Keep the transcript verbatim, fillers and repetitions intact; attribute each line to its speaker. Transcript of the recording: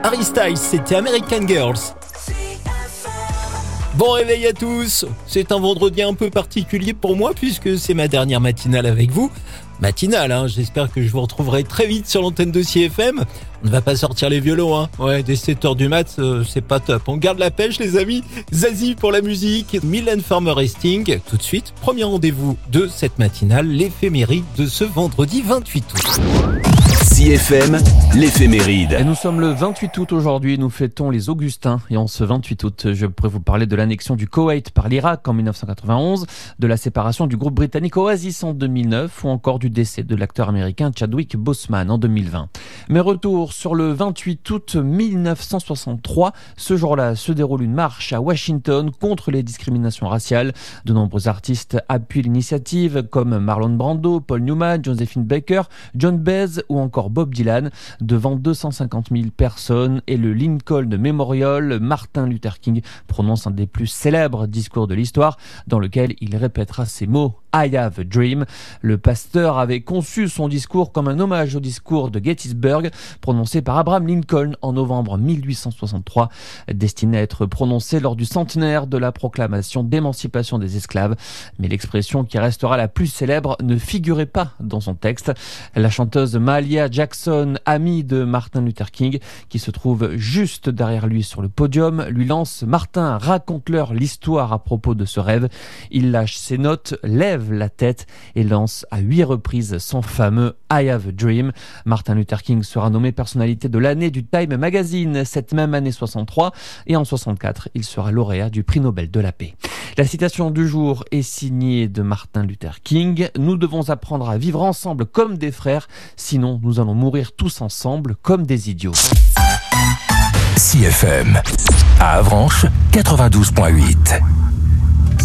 Speaker 1: Harry Styles, c'était American Girls. Bon réveil à tous, c'est un vendredi un peu particulier pour moi puisque c'est ma dernière matinale avec vous. Matinale, hein, j'espère que je vous retrouverai très vite sur l'antenne de C F M. On ne va pas sortir les violons, hein. Ouais, dès sept heures du mat, euh, c'est pas top. On garde la pêche les amis. Zazie pour la musique, Mylène Farmer et Sting. Tout de suite, premier rendez-vous de cette matinale, l'éphéméride de ce vendredi vingt-huit août.
Speaker 2: C F M, l'éphéméride.
Speaker 3: Et nous sommes le vingt-huit août aujourd'hui, nous fêtons les Augustins. Et en ce vingt-huit août, je pourrais vous parler de l'annexion du Koweït par l'Irak en dix-neuf cent quatre-vingt-onze, de la séparation du groupe britannique Oasis en deux mille neuf ou encore du décès de l'acteur américain Chadwick Boseman en deux mille vingt. Mais retour sur le vingt-huit août mille neuf cent soixante-trois, ce jour-là se déroule une marche à Washington contre les discriminations raciales. De nombreux artistes appuient l'initiative comme Marlon Brando, Paul Newman, Josephine Baker, John Baez ou encore Bob Dylan. Devant deux cent cinquante mille personnes et le Lincoln Memorial, Martin Luther King prononce un des plus célèbres discours de l'histoire dans lequel il répétera ces mots « I have a dream ». Le pasteur avait conçu son discours comme un hommage au discours de Gettysburg prononcé par Abraham Lincoln en novembre mille huit cent soixante-trois, destiné à être prononcé lors du centenaire de la proclamation d'émancipation des esclaves. Mais l'expression qui restera la plus célèbre ne figurait pas dans son texte. La chanteuse Mahalia Jackson, amie de Martin Luther King, qui se trouve juste derrière lui sur le podium, lui lance « Martin, raconte-leur l'histoire à propos de ce rêve ». Il lâche ses notes, lève la tête et lance à huit reprises son fameux « I have a dream ». Martin Luther King sera nommé personnalité de l'année du Time Magazine cette même année soixante-trois et en soixante-quatre, il sera lauréat du prix Nobel de la paix. La citation du jour est signée de Martin Luther King. Nous devons apprendre à vivre ensemble comme des frères, sinon nous allons mourir tous ensemble comme des idiots.
Speaker 2: C F M, à Avranches, quatre-vingt-douze virgule huit.